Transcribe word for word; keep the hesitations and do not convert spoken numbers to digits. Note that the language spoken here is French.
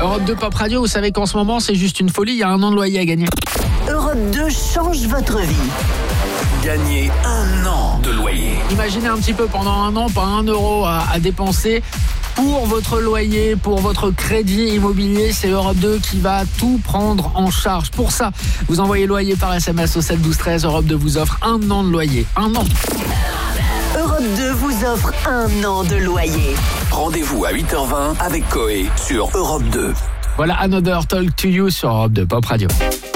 Europe deux Pop Radio, vous savez qu'en ce moment, c'est juste une folie. Il y a un an de loyer à gagner. Europe deux change votre vie. Gagnez un an de loyer. Imaginez un petit peu, pendant un an, pas un euro à, à dépenser pour votre loyer, pour votre crédit immobilier. C'est Europe deux qui va tout prendre en charge. Pour ça, vous envoyez loyer par S M S au sept douze treize. Europe deux vous offre un an de loyer. Un an. Europe deux vous offre un an de loyer. Rendez-vous à huit heures vingt avec Coé sur Europe deux. Voilà Another Talk to You sur Europe deux Pop Radio.